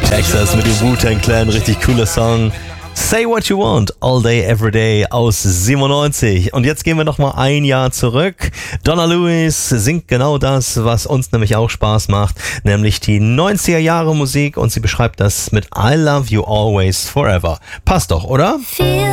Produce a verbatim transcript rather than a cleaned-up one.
Texas mit dem Wu-Tang Clan, richtig cooler Song. Say What You Want, All Day, Every Day aus siebenundneunzig. Und jetzt gehen wir nochmal ein Jahr zurück. Donna Lewis singt genau das, was uns nämlich auch Spaß macht, nämlich die neunziger Jahre Musik, und sie beschreibt das mit I Love You Always Forever. Passt doch, oder?